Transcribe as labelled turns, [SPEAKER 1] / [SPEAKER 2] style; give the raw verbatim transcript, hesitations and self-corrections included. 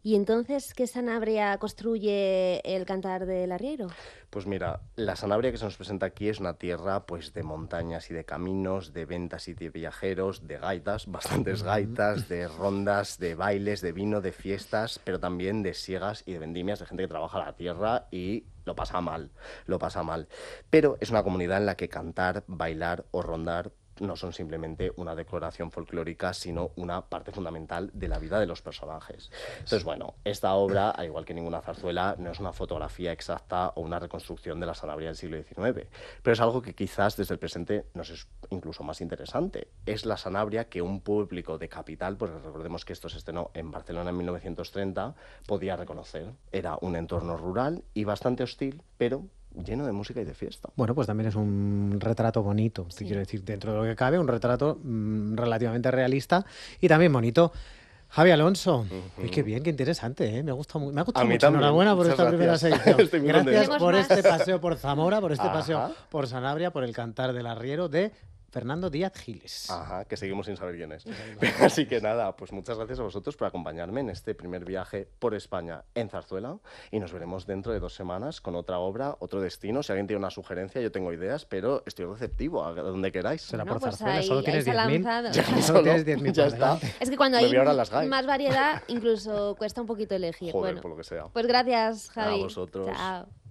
[SPEAKER 1] ¿Y entonces qué Sanabria construye el Cantar del Arriero?
[SPEAKER 2] Pues mira, la Sanabria que se nos presenta aquí es una tierra pues de montañas y de caminos, de ventas y de viajeros, de gaitas, bastantes
[SPEAKER 3] Mm.
[SPEAKER 2] gaitas, de rondas, de bailes, de vino, de fiestas, pero también de siegas y de vendimias, de gente que trabaja la tierra y lo pasa mal, lo pasa mal. Pero es una comunidad en la que cantar, bailar o rondar no son simplemente una decoración folclórica, sino una parte fundamental de la vida de los personajes. Entonces, bueno, esta obra, al igual que ninguna zarzuela, no es una fotografía exacta o una reconstrucción de la Sanabria del siglo diecinueve, pero es algo que quizás desde el presente nos es incluso más interesante. Es la Sanabria que un público de capital, pues recordemos que esto se estrenó en Barcelona en mil novecientos treinta, podía reconocer. Era un entorno rural y bastante hostil, pero lleno de música y de fiesta.
[SPEAKER 3] Bueno, pues también es un retrato bonito, te
[SPEAKER 1] Sí.
[SPEAKER 3] quiero decir, dentro de lo que cabe, un retrato mmm, relativamente realista y también bonito. Javi Alonso,
[SPEAKER 2] Ujú.
[SPEAKER 3] uy, qué bien, qué interesante, ¿eh? Me ha gustado, mu- me ha gustado
[SPEAKER 2] A mí
[SPEAKER 3] mucho.
[SPEAKER 2] también.
[SPEAKER 3] Enhorabuena por
[SPEAKER 2] Muchas
[SPEAKER 3] esta primera
[SPEAKER 2] gracias.
[SPEAKER 3] sección.
[SPEAKER 2] Estoy muy
[SPEAKER 3] Gracias
[SPEAKER 2] contento.
[SPEAKER 3] por
[SPEAKER 1] Queremos
[SPEAKER 3] este
[SPEAKER 1] más.
[SPEAKER 3] paseo por Zamora, por este
[SPEAKER 2] Ajá.
[SPEAKER 3] paseo por Sanabria, por el Cantar del Arriero de Fernando Díaz Giles.
[SPEAKER 2] Ajá, que seguimos sin saber quién es. Así que nada, pues muchas gracias a vosotros por acompañarme en este primer viaje por España en Zarzuela y nos veremos dentro de dos semanas con otra obra, otro destino. Si alguien tiene una sugerencia, yo tengo ideas, pero estoy receptivo a donde queráis.
[SPEAKER 3] Será
[SPEAKER 1] Bueno,
[SPEAKER 3] por
[SPEAKER 1] pues
[SPEAKER 3] Zarzuela,
[SPEAKER 1] ahí-
[SPEAKER 3] solo
[SPEAKER 1] ahí
[SPEAKER 3] tienes
[SPEAKER 1] se ha
[SPEAKER 3] diez mil.
[SPEAKER 1] lanzado.
[SPEAKER 2] Ya
[SPEAKER 3] Solo
[SPEAKER 2] solo,
[SPEAKER 3] tienes diez mil
[SPEAKER 2] ya
[SPEAKER 3] por
[SPEAKER 2] está.
[SPEAKER 3] delante.
[SPEAKER 1] Es que cuando
[SPEAKER 2] Me
[SPEAKER 1] hay
[SPEAKER 2] voy ahora a las GAE.
[SPEAKER 1] más variedad, incluso cuesta un poquito elegir.
[SPEAKER 2] Joder,
[SPEAKER 1] Bueno,
[SPEAKER 2] por lo que sea.
[SPEAKER 1] pues gracias,
[SPEAKER 2] A
[SPEAKER 1] Javi.
[SPEAKER 2] vosotros.
[SPEAKER 1] Chao.